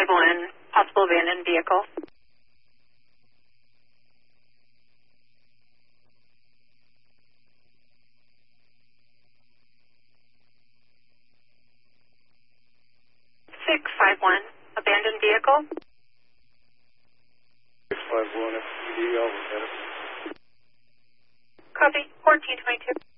651, possible abandoned vehicle. Abandoned vehicle. 651 FPD, I'll look at it. Copy, 1422.